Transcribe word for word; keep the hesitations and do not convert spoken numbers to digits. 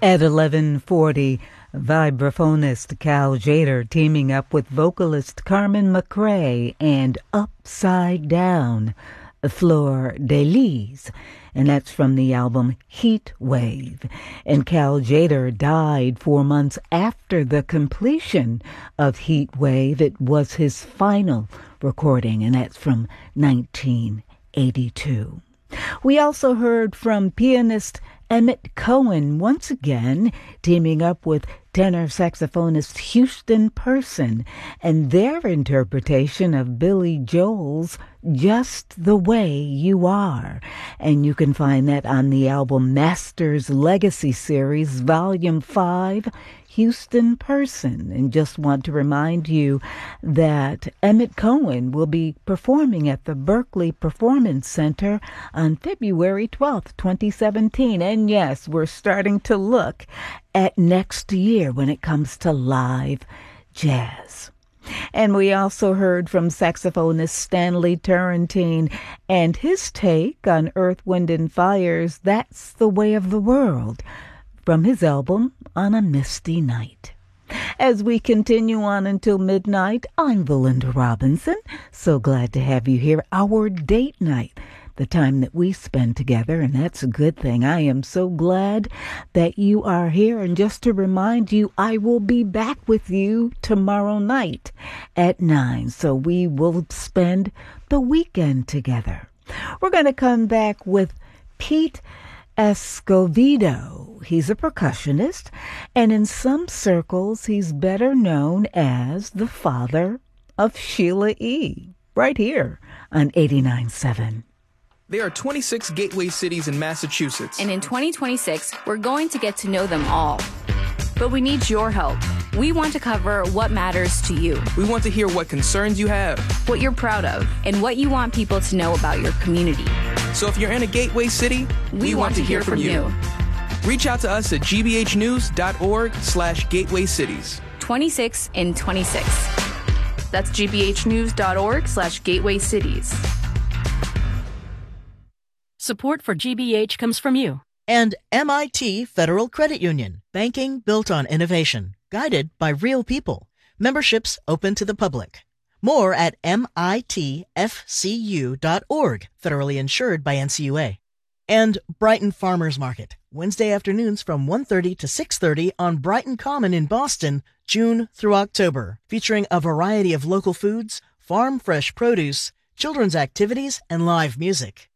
At eleven forty, vibraphonist Cal Tjader teaming up with vocalist Carmen McRae and Upside Down, Fleur de Lis. And that's from the album Heat Wave. And Cal Tjader died four months after the completion of Heat Wave. It was his final recording, and that's from nineteen eighty-two. We also heard from pianist Emmett Cohen once again, teaming up with tenor saxophonist Houston Person and their interpretation of Billy Joel's Just the Way You Are. And you can find that on the album Masters Legacy Series, Volume five, Houston Person. And just want to remind you that Emmett Cohen will be performing at the Berkeley Performance Center on February twelfth, twenty seventeen. And yes, we're starting to look at next year when it comes to live jazz. And we also heard from saxophonist Stanley Turrentine and his take on Earth, Wind and Fire's That's the Way of the World from his album On a Misty Night. As we continue on until midnight, I'm Belinda Robinson. So glad to have you here. Our date night, the time that we spend together, and that's a good thing. I am so glad that you are here. And just to remind you, I will be back with you tomorrow night at nine. So we will spend the weekend together. We're going to come back with Pete Escovedo. He's a percussionist, and in some circles, he's better known as the father of Sheila E. Right here on eighty-nine point seven. There are twenty-six gateway cities in Massachusetts. And in twenty twenty-six, we're going to get to know them all. But we need your help. We want to cover what matters to you. We want to hear what concerns you have, what you're proud of, and what you want people to know about your community. So if you're in a gateway city, we, we want, want to to hear, hear from you. you. Reach out to us at g b h news dot org slash gateway cities. twenty-six in twenty-six. That's g b h news dot org slash gateway cities. Support for G B H comes from you. And M I T Federal Credit Union. Banking built on innovation. Guided by real people. Memberships open to the public. More at M I T F C U dot org. Federally insured by N C U A. And Brighton Farmers Market. Wednesday afternoons from one thirty to six thirty on Brighton Common in Boston, June through October. Featuring a variety of local foods, farm fresh produce, children's activities, and live music.